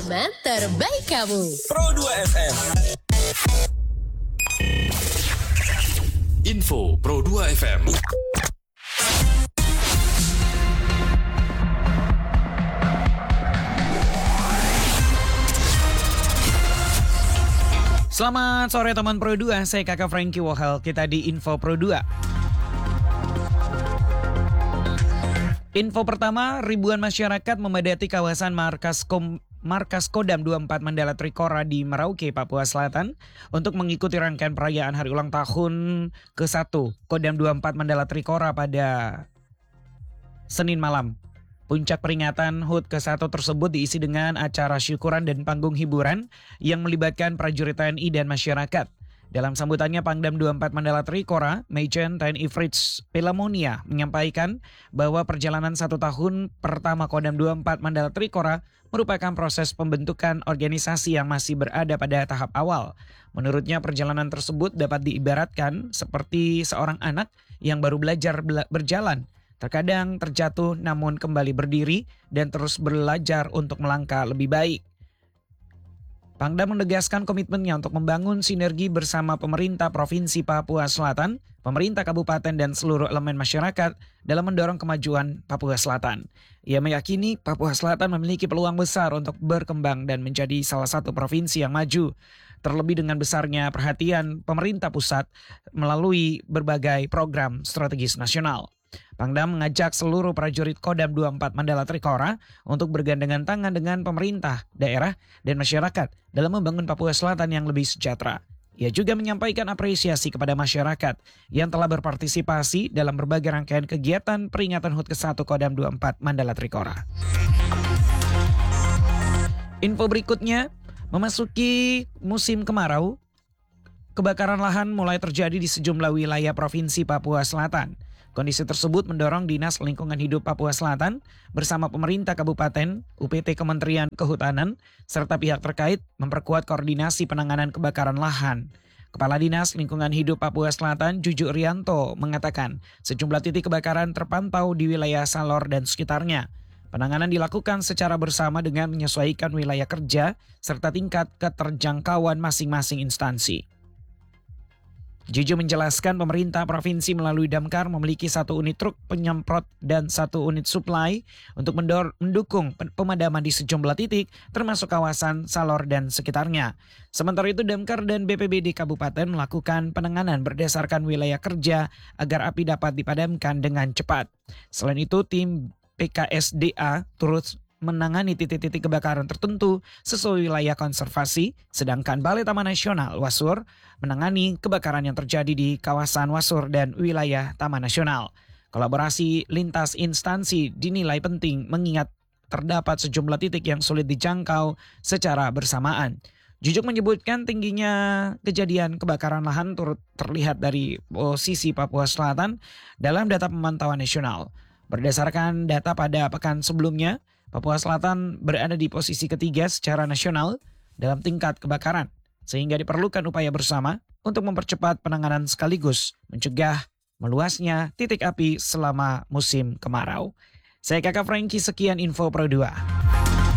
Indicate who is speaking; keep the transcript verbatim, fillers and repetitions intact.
Speaker 1: Segmen terbaik kamu.
Speaker 2: Pro dua F M.
Speaker 3: Info Pro dua F M.
Speaker 4: Selamat sore teman Pro dua, saya Kakak Frankie Wahal, kita di Info Pro dua. Info pertama, ribuan masyarakat memadati kawasan markas Kom Markas Kodam dua puluh empat Mandala Trikora di Merauke, Papua Selatan untuk mengikuti rangkaian perayaan hari ulang tahun ke satu Kodam dua puluh empat Mandala Trikora pada Senin malam. Puncak peringatan H U T ke satu tersebut diisi dengan acara syukuran dan panggung hiburan yang melibatkan prajurit T N I dan masyarakat. Dalam sambutannya, Pangdam dua puluh empat Mandala Trikora, Majen T N I Fritz Pelamonia menyampaikan bahwa perjalanan satu tahun pertama Kodam dua puluh empat Mandala Trikora merupakan proses pembentukan organisasi yang masih berada pada tahap awal. Menurutnya, perjalanan tersebut dapat diibaratkan seperti seorang anak yang baru belajar bela- berjalan. Terkadang terjatuh namun kembali berdiri dan terus belajar untuk melangkah lebih baik. Pangdam menegaskan komitmennya untuk membangun sinergi bersama pemerintah Provinsi Papua Selatan, pemerintah kabupaten dan seluruh elemen masyarakat dalam mendorong kemajuan Papua Selatan. Ia meyakini Papua Selatan memiliki peluang besar untuk berkembang dan menjadi salah satu provinsi yang maju. Terlebih dengan besarnya perhatian pemerintah pusat melalui berbagai program strategis nasional. Pangdam mengajak seluruh prajurit Kodam dua puluh empat Mandala Trikora untuk bergandengan tangan dengan pemerintah, daerah, dan masyarakat dalam membangun Papua Selatan yang lebih sejahtera. Ia juga menyampaikan apresiasi kepada masyarakat yang telah berpartisipasi dalam berbagai rangkaian kegiatan peringatan H U T ke satu Kodam dua puluh empat Mandala Trikora. Info berikutnya, memasuki musim kemarau, kebakaran lahan mulai terjadi di sejumlah wilayah Provinsi Papua Selatan. Kondisi tersebut mendorong Dinas Lingkungan Hidup Papua Selatan bersama pemerintah kabupaten, U P T Kementerian Kehutanan, serta pihak terkait memperkuat koordinasi penanganan kebakaran lahan. Kepala Dinas Lingkungan Hidup Papua Selatan, Juju Rianto, mengatakan sejumlah titik kebakaran terpantau di wilayah Salor dan sekitarnya. Penanganan dilakukan secara bersama dengan menyesuaikan wilayah kerja serta tingkat keterjangkauan masing-masing instansi. Juju menjelaskan pemerintah provinsi melalui Damkar memiliki satu unit truk penyemprot dan satu unit suplai untuk mendor- mendukung pemadaman di sejumlah titik termasuk kawasan Salor dan sekitarnya. Sementara itu Damkar dan B P B D Kabupaten melakukan penanganan berdasarkan wilayah kerja agar api dapat dipadamkan dengan cepat. Selain itu tim P K S D A turut menangani titik-titik kebakaran tertentu sesuai wilayah konservasi, sedangkan Balai Taman Nasional Wasur menangani kebakaran yang terjadi di kawasan Wasur dan wilayah Taman Nasional. Kolaborasi lintas instansi dinilai penting mengingat terdapat sejumlah titik yang sulit dijangkau secara bersamaan. Jujuk menyebutkan tingginya kejadian kebakaran lahan turut terlihat dari posisi Papua Selatan dalam data pemantauan nasional. Berdasarkan data pada pekan sebelumnya, Papua Selatan berada di posisi ketiga secara nasional dalam tingkat kebakaran, sehingga diperlukan upaya bersama untuk mempercepat penanganan sekaligus mencegah meluasnya titik api selama musim kemarau. Saya Kakak Frankie, sekian Info Pro dua.